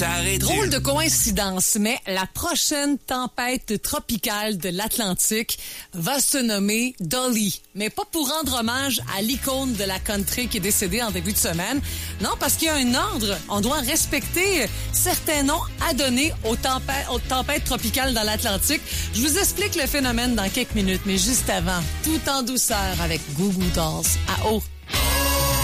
Ça arrête. Drôle de coïncidence, mais la prochaine tempête tropicale de l'Atlantique va se nommer Dolly. Mais pas pour rendre hommage à l'icône de la country qui est décédée en début de semaine. Non, parce qu'il y a un ordre. On doit respecter certains noms à donner aux tempêtes tropicales dans l'Atlantique. Je vous explique le phénomène dans quelques minutes, mais juste avant, tout en douceur avec Goo Goo Dolls à eau.